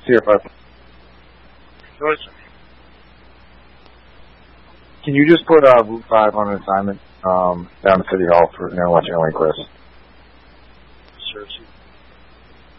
CFF. Can you just put Route 5 on an assignment down to City Hall for watching Elaine Chris?